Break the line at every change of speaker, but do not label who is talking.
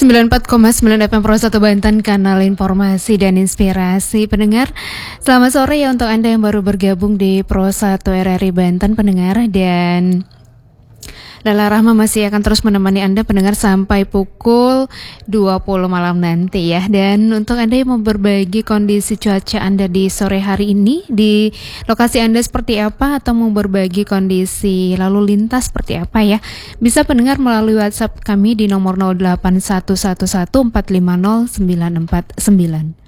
94,9 FM Pro 1 Banten, kanal informasi dan inspirasi. Pendengar, selamat sore ya untuk Anda yang baru bergabung di Pro 1 RRI Banten, pendengar. Dan Lala Rahma masih akan terus menemani Anda pendengar sampai pukul 20 malam nanti ya. Dan untuk Anda yang mau berbagi kondisi cuaca Anda di sore hari ini, di lokasi Anda seperti apa, atau mau berbagi kondisi lalu lintas seperti apa ya, bisa pendengar melalui WhatsApp kami di nomor 08111450949.